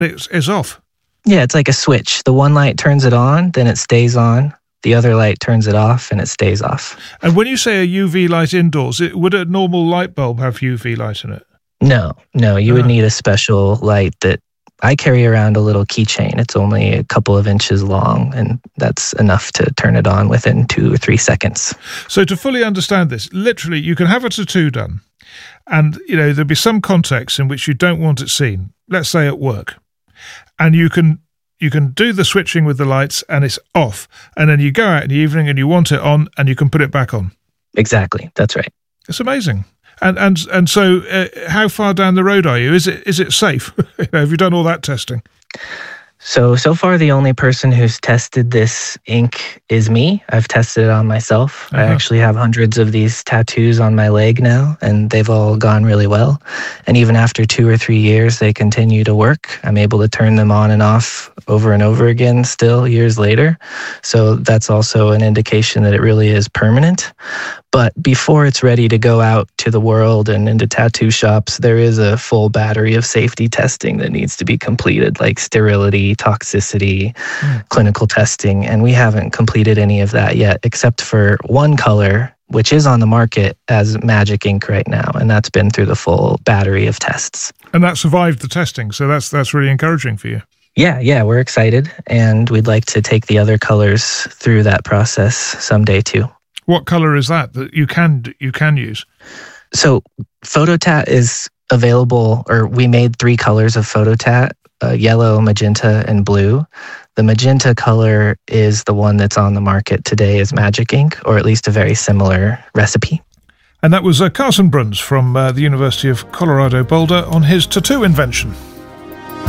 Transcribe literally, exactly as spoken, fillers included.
it's, it's off. Yeah, it's like a switch. The one light turns it on, then it stays on. The other light turns it off, and it stays off. And when you say a U V light indoors, it, would a normal light bulb have U V light in it? No, no. You Ah. would need a special light that I carry around a little keychain. It's only a couple of inches long, and that's enough to turn it on within two or three seconds. So to fully understand this, literally, you can have a tattoo done, and you know there'll be some context in which you don't want it seen. Let's say at work, and you can you can do the switching with the lights, and it's off, and then you go out in the evening and you want it on, and you can put it back on. Exactly, that's right. It's amazing. And and and so, uh, how far down the road are you? Is it is it safe? You know, have you done all that testing? So, so far the only person who's tested this ink is me. I've tested it on myself. Uh-huh. I actually have hundreds of these tattoos on my leg now, and they've all gone really well. And even after two or three years, they continue to work. I'm able to turn them on and off over and over again still years later. So that's also an indication that it really is permanent. But before it's ready to go out to the world and into tattoo shops, there is a full battery of safety testing that needs to be completed, like sterility, toxicity, mm. clinical testing. And we haven't completed any of that yet, except for one color, which is on the market as Magic Ink right now. And that's been through the full battery of tests. And that survived the testing. So that's that's really encouraging for you. Yeah, yeah, we're excited. And we'd like to take the other colors through that process someday too. What color is that that you can you can use? So Phototat is available, or we made three colors of Phototat, uh, yellow, magenta, and blue. The magenta color is the one that's on the market today as Magic Ink, or at least a very similar recipe. And that was uh, Carson Bruns from uh, the University of Colorado Boulder on his tattoo invention.